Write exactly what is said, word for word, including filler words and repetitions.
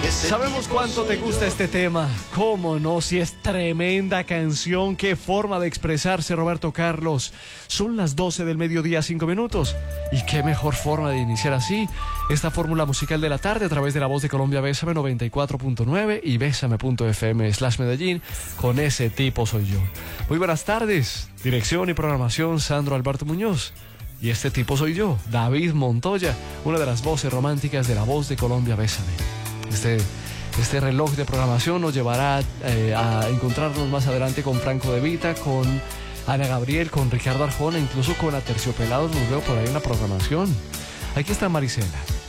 Sabemos cuánto te gusta este tema. ¿Cómo no? Si es tremenda canción. Qué forma de expresarse, Roberto Carlos. Son las doce del mediodía, cinco minutos. Y qué mejor forma de iniciar así esta fórmula musical de la tarde a través de La Voz de Colombia, Bésame noventa y cuatro punto nueve y bésame.fm slash Medellín. Con ese tipo soy yo. Muy buenas tardes. Dirección y programación, Sandro Alberto Muñoz. Y este tipo soy yo, David Montoya, una de las voces románticas de La Voz de Colombia, Bésame. Este, este reloj de programación nos llevará eh, a encontrarnos más adelante con Franco De Vita, con Ana Gabriel, con Ricardo Arjona, incluso con Aterciopelados los veo por ahí en la programación. Aquí está Marisela.